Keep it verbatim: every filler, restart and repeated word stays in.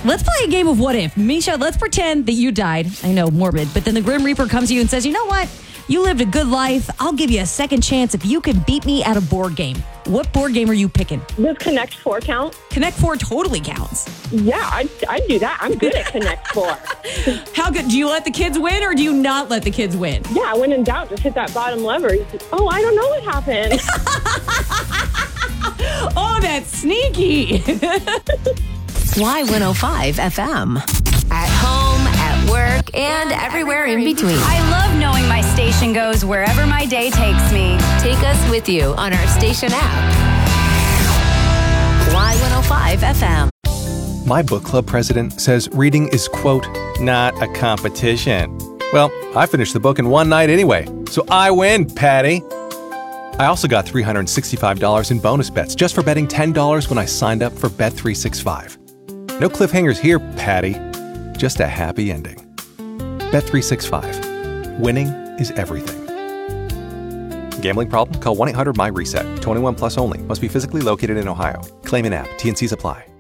Let's play a game of what if. Misha, let's pretend that you died. I know, morbid. But then the Grim Reaper comes to you and says, you know what? You lived a good life. I'll give you a second chance if you can beat me at a board game. What board game are you picking? Does Connect Four count? Connect Four totally counts. Yeah, I'd, I'd do that. I'm good at Connect Four. How good? Do you let the kids win or do you not let the kids win? Yeah, when in doubt, just hit that bottom lever. You say, oh, I don't know what happened. Oh, that's sneaky. Y one oh five F M. At home, at work, and everywhere in between. I love knowing my station goes wherever my day takes me. Take us with you on our station app. Y one oh five F M. My book club president says reading is, quote, not a competition. Well, I finished the book in one night anyway, so I win, Patty. I also got three hundred sixty-five dollars in bonus bets just for betting ten dollars when I signed up for Bet three sixty-five. No cliffhangers here, Patty. Just a happy ending. Bet three sixty-five. Winning is everything. Gambling problem? Call one eight hundred M Y RESET. twenty-one plus only. Must be physically located in Ohio. Claim in app. T and Cs apply.